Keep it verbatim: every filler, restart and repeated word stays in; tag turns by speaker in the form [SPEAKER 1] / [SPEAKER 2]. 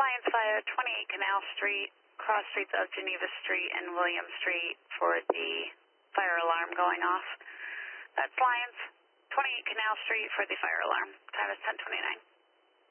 [SPEAKER 1] Lions Fire, twenty-eight Canal Street, cross streets of Geneva Street and William Street for the fire alarm going off. That's Lions, twenty-eight Canal Street for the fire alarm. Time is ten twenty-nine.